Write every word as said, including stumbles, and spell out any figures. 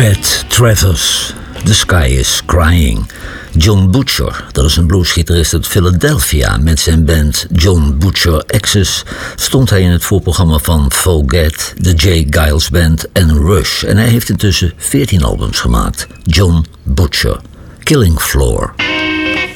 Pat Travers, The Sky is Crying. John Butcher, dat is een bluesgitarist uit Philadelphia. Met zijn band John Butcher Axis stond hij in het voorprogramma van Foget, de Jay Giles Band en Rush. En hij heeft intussen veertien albums gemaakt. John Butcher, Killing Floor.